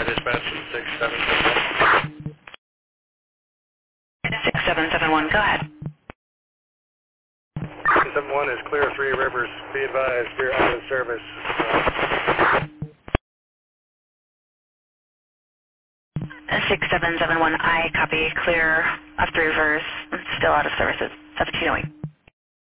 dispatch 6771. 6771, go ahead. 6771 is clear Three Rivers. Be advised, we're out of service. 6771, I copy. Clear of Three Rivers. Still out of services. 1708.